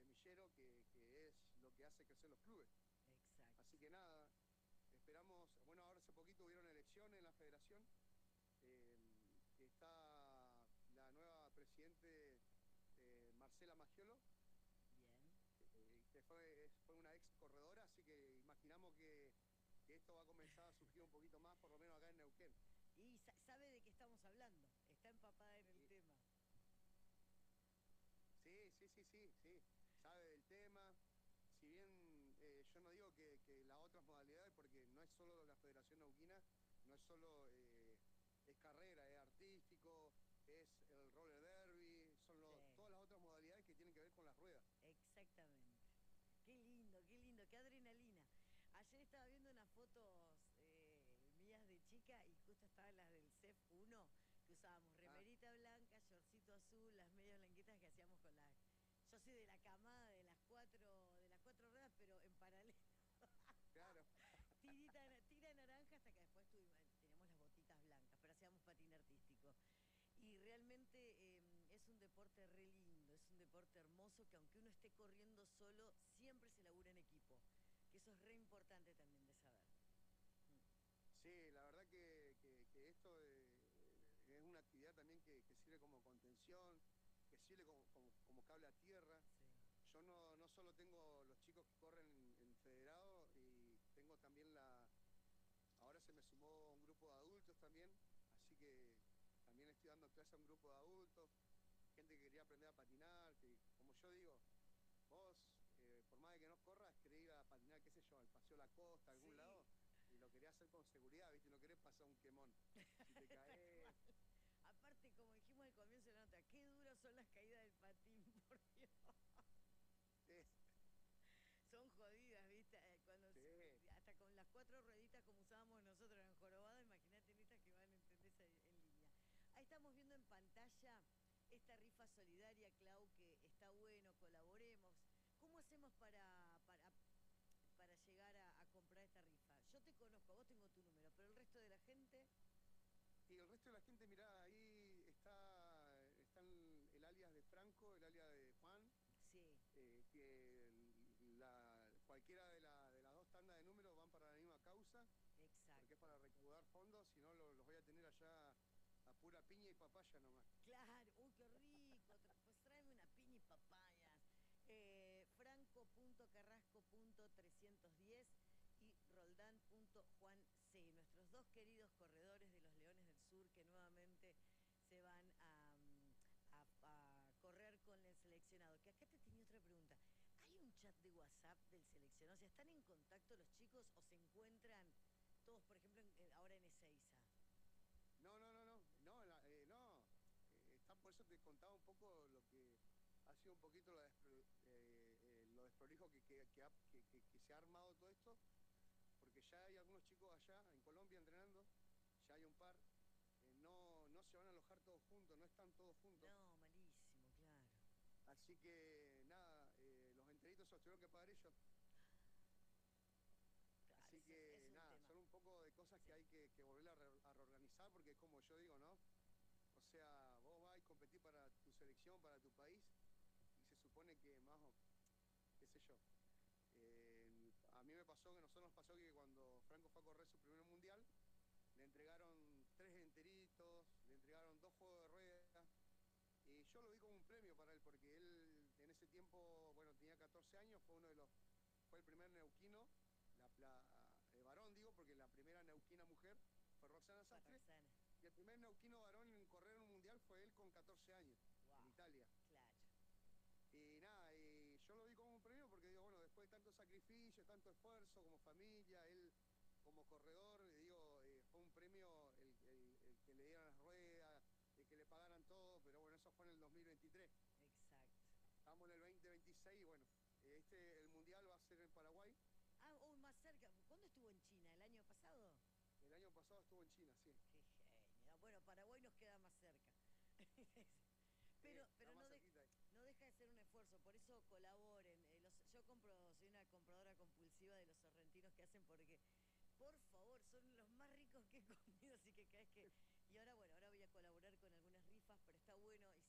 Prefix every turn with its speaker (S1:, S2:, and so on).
S1: semillero que es lo que hace crecer los clubes.
S2: Exacto.
S1: Así que nada, esperamos, bueno, ahora hace poquito hubieron elecciones en la federación, está la nueva presidente Marcela Maggiolo,
S2: Bien.
S1: que fue una ex corredora, así que imaginamos que esto va a comenzar a surgir un poquito más, por lo menos acá en Neuquén.
S2: Y sabe de qué estamos hablando, está empapada en el
S1: Sí,
S2: tema.
S1: sí, sí, sí, sí, sí, sabe del tema. Si bien yo no digo que las otras modalidades, porque no es solo la Federación Neuquina, no es solo es carrera, es artístico, es el roller derby, son
S2: Sí,
S1: todas las otras modalidades que tienen que ver con las ruedas.
S2: exactamente. Qué lindo, qué adrenalina. Ayer estaba viendo unas fotos mías de chica y justo estaban las del CEF 1, que usábamos
S1: Ah,
S2: remerita blanca, shortcito azul, las medias blanquitas que hacíamos con las... Yo soy de la camada de las cuatro ruedas, pero en paralelo.
S1: claro.
S2: Tira naranja hasta que después teníamos las botitas blancas, pero hacíamos patín artístico. Y realmente es un deporte re lindo, es un deporte hermoso que aunque uno esté corriendo solo, siempre se labura en equipo. Que eso es re importante también de saber. Mm,
S1: Sí, la verdad que esto es una actividad también que sirve como contención, que sirve como cable a tierra.
S2: sí,
S1: Yo no solo tengo los chicos que corren en federado, y tengo también ahora se me sumó un grupo de adultos también, así que también estoy dando clase a un grupo de adultos, gente que quería aprender a patinar, que como yo digo, vos, por más de que no corras, querés ir a patinar, qué sé yo, al Paseo La Costa, a algún
S2: sí,
S1: lado, y lo querés hacer con seguridad, ¿viste? No querés pasar un quemón. Si te
S2: tal cual.
S1: caes,
S2: Aparte, como dijimos al comienzo de la nota, qué duras son las caídas del patín, por Dios.
S1: eh,
S2: Son jodidas, ¿viste?
S1: sí,
S2: Hasta con las cuatro rueditas como usábamos nosotros en jorobada, imagínate en estas que van en línea. Ahí estamos viendo en pantalla esta rifa solidaria, Clau, que está bueno, colaboremos. ¿Cómo hacemos para llegar a comprar esta rifa? Yo te conozco, vos tengo tu número, pero el resto de la gente,
S1: y el resto de la gente, mirá, ahí está el alias de Franco, el alias de Juan,
S2: sí,
S1: que cualquiera de las dos tandas de números van para la misma causa, porque es
S2: exacto.
S1: para recaudar fondos, si no los voy a tener allá a pura piña y papaya nomás.
S2: Claro, uy, qué rico. Pues tráeme una piña y papayas. Franco.carrasco.310 y Roldán.juanc, nuestros dos queridos corredores de los Leones del Sur que nuevamente se van a correr con el seleccionado. Que acá te tenía otra pregunta. ¿Hay un chat de WhatsApp del seleccionado? O sea, ¿están en contacto los chicos o se encuentran todos, por ejemplo, ahora en Ezeiza?
S1: No, no, no, no, no, no. Por eso te contaba un poco lo que ha sido un poquito lo desprolijo que se ha armado todo esto, porque ya hay algunos chicos allá en Colombia entrenando, ya hay un par, no se van a alojar todos juntos, no están todos juntos,
S2: No, malísimo, claro.
S1: así que nada, los enteritos se los tuvieron que pagar ellos,
S2: Claro,
S1: así que
S2: es un
S1: nada,
S2: tema.
S1: son un poco de cosas que
S2: Sí.
S1: hay que volver a reorganizar, porque como yo digo, ¿no? O sea, vos vas y competís para tu selección, para tu país, y se supone que más, qué sé yo. A mí me pasó, que a nosotros nos pasó que cuando Franco fue a correr su primer mundial, le entregaron 3 enteritos, le entregaron 2 juegos de ruedas, y yo lo vi como un premio para él, porque él en ese tiempo, bueno, tenía 14 años, fue el primer neuquino, varón digo, porque la primera neuquina mujer fue Roxana
S2: Fue
S1: Sastre,
S2: Roxana.
S1: y el primer neuquino varón en correr un mundial fue él con 14 años, en
S2: Wow.
S1: Italia.
S2: Claro.
S1: Y nada, y yo lo vi como un premio porque digo, bueno, después de tanto sacrificio, tanto esfuerzo como familia, él como corredor, digo, fue un premio el que le dieran las ruedas, el que le pagaran todo, pero bueno, eso fue en el 2023.
S2: Exacto.
S1: Estamos en el 2026 y bueno, el mundial va a ser en Paraguay.
S2: Ah, uy, más cerca. ¿Cuándo estuvo en China? ¿El año pasado?
S1: El año pasado estuvo en China, sí.
S2: Qué genio. Bueno, Paraguay nos queda más cerca.
S1: Sí, está
S2: Pero
S1: más cerquita.
S2: no deja de ser un esfuerzo, por eso colaboren. Soy una compradora compulsiva de los sorrentinos que hacen porque, por favor, son los más ricos que he comido, así que cada vez que... Y ahora, bueno, ahora voy a colaborar con algunas rifas, pero está bueno.